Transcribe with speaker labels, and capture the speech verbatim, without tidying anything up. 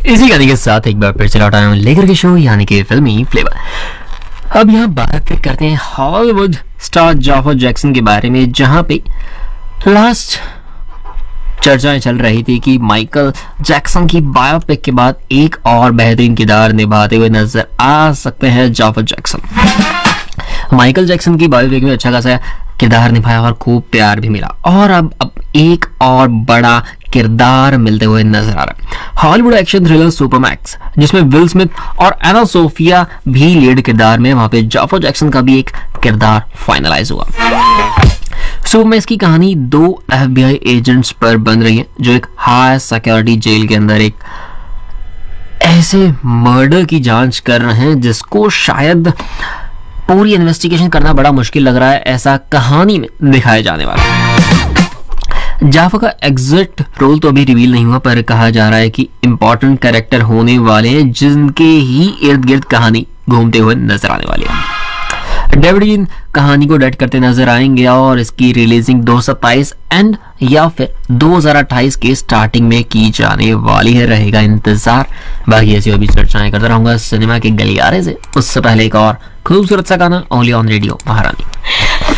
Speaker 1: इसी गाने के साथ एक बार फिर से लौट आया हूं लेकर के शो यानी कि फिल्मी फ्लेवर। अब यहाँ बात करते हैं हॉलीवुड स्टार जाफर जैक्सन के बारे में, जहां पे लास्ट चर्चाएं चल रही थी कि माइकल जैक्सन की बायोपिक के बाद एक और बेहतरीन किरदार निभाते हुए नजर आ सकते हैं जाफर जैक्सन। माइकल जैक्सन की बायोपिक में अच्छा खासा किरदार निभाया और खूब प्यार भी मिला, और अब अब एक और बड़ा किरदार मिलते हुए नजर आ रहा है। हॉलीवुड एक्शन थ्रिलर सुपरमैक्स, जिसमें विल स्मिथ और एना सोफिया भी लीड किरदार में, वहां पे जाफर जैक्सन का भी एक किरदार फाइनलाइज हुआ। सुपरमैक्स की कहानी दो एफबीआई एजेंट्स पर बन रही है जो एक हाई सिक्योरिटी जेल के अंदर एक ऐसे मर्डर की जांच कर रहे हैं जिसको शायद पूरी इन्वेस्टिगेशन करना बड़ा मुश्किल लग रहा है, ऐसा कहानी में दिखाया जाने वाला है। जाफर का एग्जैक्ट रोल तो अभी रिवील नहीं हुआ, पर कहा जा रहा है कि इंपॉर्टेंट कैरेक्टर होने वाले हैं जिनके ही इर्द गिर्द कहानी घूमते हुए नजर आने वाली है। डेविड इन कहानी को डायरेक्ट करते नजर आएंगे और इसकी रिलीजिंग दो हजार सत्ताईस एंड या फिर दो हजार अट्ठाईस के स्टार्टिंग में की जाने वाली है। रहेगा इंतजार। बाकी ऐसी और भी चर्चाएं करता रहूंगा सिनेमा के गलियारे से। उससे पहले एक और खूबसूरत सा गाना ओनली ऑन रेडियो महारानी।